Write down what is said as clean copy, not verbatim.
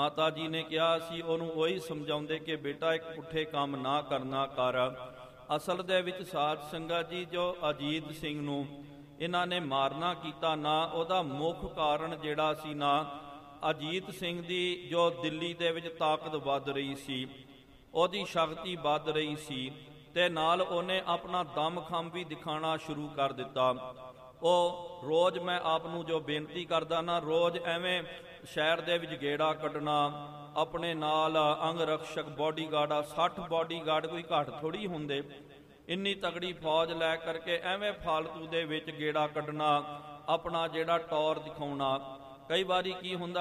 ਮਾਤਾ ਜੀ ਨੇ ਕਿਹਾ ਸੀ ਉਹਨੂੰ ਉਹੀ ਸਮਝਾਉਂਦੇ ਕਿ ਬੇਟਾ ਇੱਕ ਪੁੱਠੇ ਕੰਮ ਨਾ ਕਰਨਾ ਕਰ। ਅਸਲ ਦੇ ਵਿੱਚ ਸਾਧ ਸੰਗਤ ਜੀ ਜੋ ਅਜੀਤ ਸਿੰਘ ਨੂੰ ਇਹਨਾਂ ਨੇ ਮਾਰਨਾ ਕੀਤਾ ਨਾ, ਉਹਦਾ ਮੁੱਖ ਕਾਰਨ ਜਿਹੜਾ ਸੀ ਨਾ, ਅਜੀਤ ਸਿੰਘ ਦੀ ਜੋ ਦਿੱਲੀ ਦੇ ਵਿੱਚ ਤਾਕਤ ਵੱਧ ਰਹੀ ਸੀ, ਉਹਦੀ ਸ਼ਕਤੀ ਵੱਧ ਰਹੀ ਸੀ, ਤੇ ਨਾਲ ਉਹਨੇ ਆਪਣਾ ਦਮਖਮ ਵੀ ਦਿਖਾਉਣਾ ਸ਼ੁਰੂ ਕਰ ਦਿੱਤਾ। ਉਹ ਰੋਜ਼, ਮੈਂ ਆਪ ਨੂੰ ਜੋ ਬੇਨਤੀ ਕਰਦਾ ਨਾ, ਰੋਜ਼ ਐਵੇਂ ਸ਼ਹਿਰ ਦੇ ਵਿੱਚ ਗੇੜਾ ਕੱਢਣਾ, ਆਪਣੇ ਨਾਲ ਅੰਗ ਰਕਸ਼ਕ ਬਾਡੀਗਾਰਡ 60 ਬਾਡੀਗਾਰਡ ਕੋਈ ਘੱਟ ਥੋੜ੍ਹੀ ਹੁੰਦੇ, ਇੰਨੀ ਤਗੜੀ ਫੌਜ ਲੈ ਕਰਕੇ ਐਵੇਂ ਫਾਲਤੂ ਦੇ ਵਿੱਚ ਗੇੜਾ ਕੱਢਣਾ, ਆਪਣਾ ਜਿਹੜਾ ਟੌਰ ਦਿਖਾਉਣਾ। ਕਈ ਵਾਰੀ ਕੀ ਹੁੰਦਾ